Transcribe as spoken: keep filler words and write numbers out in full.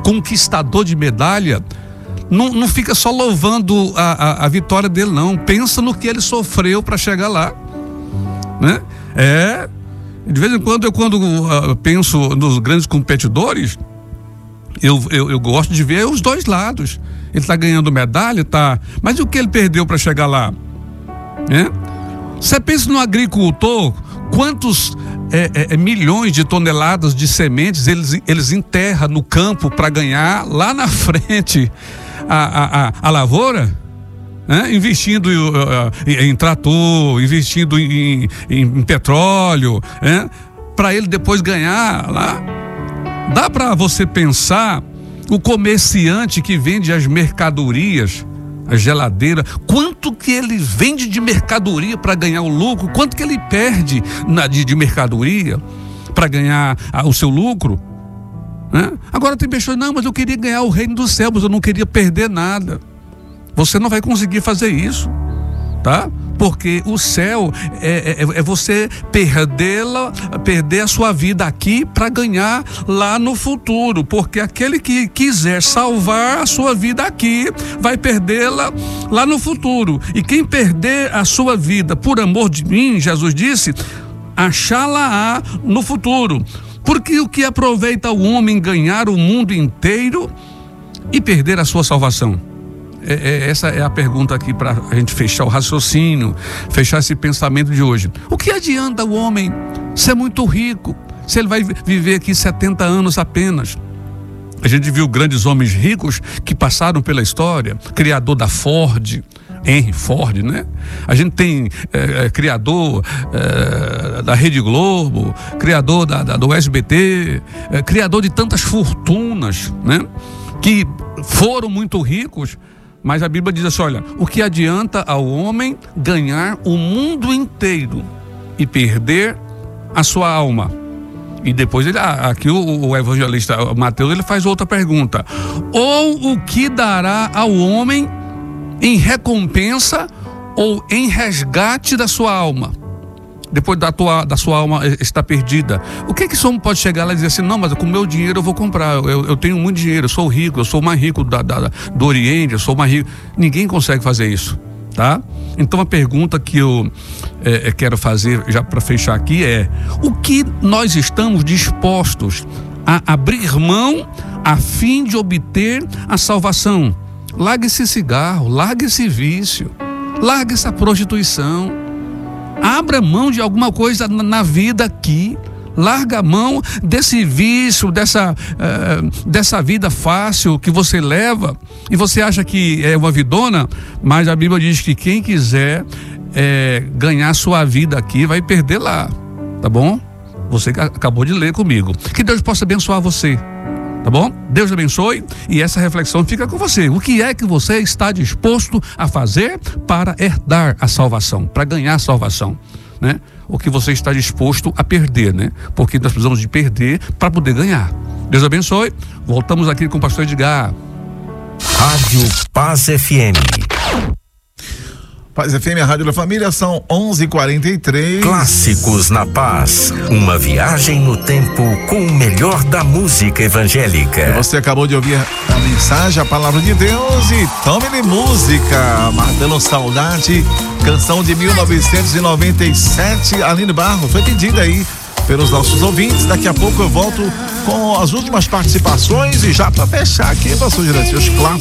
conquistador de medalha, não, não fica só louvando a, a, a vitória dele, não. Pensa no que ele sofreu para chegar lá, né? É, de vez em quando eu quando uh, penso nos grandes competidores, eu, eu, eu gosto de ver os dois lados. Ele está ganhando medalha, tá, mas e o que ele perdeu para chegar lá? Né? Você pensa no agricultor, quantos é, é, milhões de toneladas de sementes eles, eles enterram no campo para ganhar lá na frente a, a, a, a lavoura? Né? Investindo uh, em trator, investindo em, em, em petróleo, né? Para ele depois ganhar lá. Dá para você pensar o comerciante que vende as mercadorias, a geladeira, quanto que ele vende de mercadoria para ganhar o lucro, quanto que ele perde na, de, de mercadoria para ganhar a, o seu lucro, né? Agora tem pessoas, não, mas eu queria ganhar o reino dos céus, mas eu não queria perder nada. Você não vai conseguir fazer isso, tá? Porque o céu é, é, é você perdê-la, perder a sua vida aqui para ganhar lá no futuro. Porque aquele que quiser salvar a sua vida aqui vai perdê-la lá no futuro. E quem perder a sua vida por amor de mim, Jesus disse, achá-la-á no futuro. Porque o que aproveita o homem ganhar o mundo inteiro e perder a sua salvação? É, é, essa é a pergunta aqui para a gente fechar o raciocínio, fechar esse pensamento de hoje. O que adianta o homem ser muito rico se ele vai viver aqui setenta anos apenas? A gente viu grandes homens ricos que passaram pela história, criador da Ford, Henry Ford, né? A gente tem é, é, criador é, da Rede Globo, criador da, da, do S B T, é, criador de tantas fortunas, né? Que foram muito ricos. Mas a Bíblia diz assim, olha, o que adianta ao homem ganhar o mundo inteiro e perder a sua alma? E depois ele, aqui o, o evangelista Mateus, ele faz outra pergunta. Ou o que dará ao homem em recompensa ou em resgate da sua alma? Depois da, tua, da sua alma está perdida. O que que esse homem pode chegar lá e dizer assim, não, mas com o meu dinheiro eu vou comprar, eu, eu tenho muito dinheiro, eu sou rico, eu sou o mais rico da, da, do Oriente, eu sou o mais rico. Ninguém consegue fazer isso, tá? Então a pergunta que eu é, quero fazer já para fechar aqui é, o que nós estamos dispostos a abrir mão a fim de obter a salvação? Largue esse cigarro, largue esse vício, largue essa prostituição. Abra mão de alguma coisa na vida aqui. Larga a mão desse vício, dessa, uh, dessa vida fácil que você leva e você acha que é uma vidona, mas a Bíblia diz que quem quiser é, ganhar sua vida aqui vai perder lá, tá bom? Você acabou de ler comigo. Que Deus possa abençoar você, tá bom? Deus abençoe e essa reflexão fica com você. O que é que você está disposto a fazer para herdar a salvação, para ganhar a salvação, né? O que você está disposto a perder, né? Porque nós precisamos de perder para poder ganhar. Deus abençoe. Voltamos aqui com o pastor Edgar. Rádio Paz F M. Paz F M, a Rádio da Família, são onze e quarenta e três. Clássicos na Paz, uma viagem no tempo com o melhor da música evangélica. E você acabou de ouvir a mensagem, a palavra de Deus e tome-lhe música, matando saudade, canção de mil novecentos e noventa e sete, Aline Barro, foi pedida aí pelos nossos ouvintes. Daqui a pouco eu volto com as últimas participações e já para fechar aqui, pastor Giranci, os clássicos